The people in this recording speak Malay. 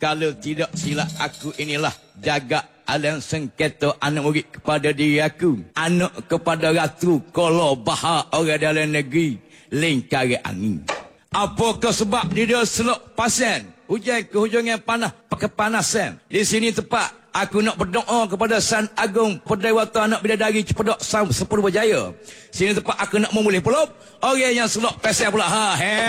Kalau tidak silap aku inilah jaga alam sengketa anak murid kepada diri aku. Anak kepada ratu kalau bahar orang dalam negeri lingkari angin. Apakah sebab dia selok pasan? Hujan ke hujungan panah kepanasan. Di sini tepat aku nak berdoa kepada San Agung Perdewata Anak Bidadari Cepedak Sang Sepuluh Berjaya. Sini tepat aku nak memulih pula orang yang selok pasal pula.